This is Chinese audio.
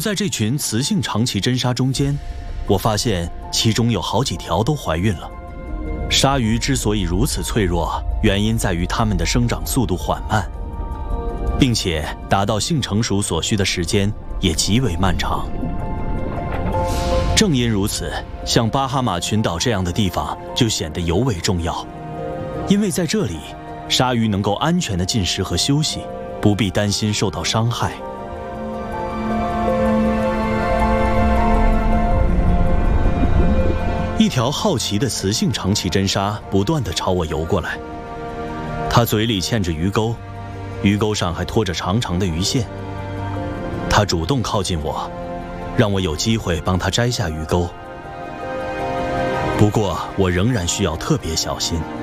在这群雌性长鳍真鲨中间，我发现其中有好几条都怀孕了。鲨鱼之所以如此脆弱，原因在于它们的生长速度缓慢，并且达到性成熟所需的时间也极为漫长。正因如此，像巴哈马群岛这样的地方就显得尤为重要，因为在这里，鲨鱼能够安全地进食和休息，不必担心受到伤害。一条好奇的雌性长鳍真鲨不断地朝我游过来，它嘴里嵌着鱼钩，鱼钩上还拖着长长的鱼线。它主动靠近我，让我有机会帮它摘下鱼钩。不过我仍然需要特别小心。